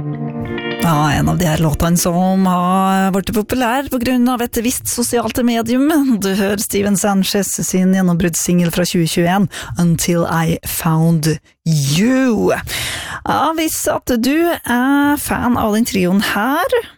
Ja, en av de her låtene som har vært populær på grunn av et visst sosialt medium. Du hører Steven Sanchez sin gjennombruddssingel fra 2021, Until I Found You. Ja, hvis at du er fan av den trioen her,